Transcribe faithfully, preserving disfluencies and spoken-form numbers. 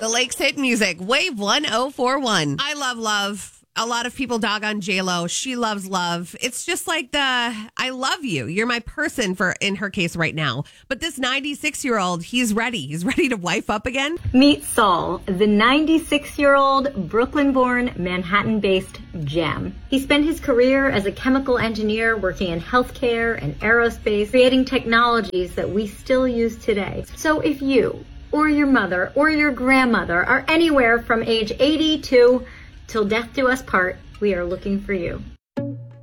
The Lakes hit music, Wave one oh four one. I love love. A lot of people dog on J-Lo. She loves love. It's just like the, I love you. You're my person for, in her case right now. But this ninety-six-year-old, he's ready. He's ready to wife up again. Meet Saul, the ninety-six-year-old Brooklyn-born, Manhattan-based gem. He spent his career as a chemical engineer working in healthcare and aerospace, creating technologies that we still use today. So if you or your mother or your grandmother are anywhere from age eighty to till death do us part, we are looking for you.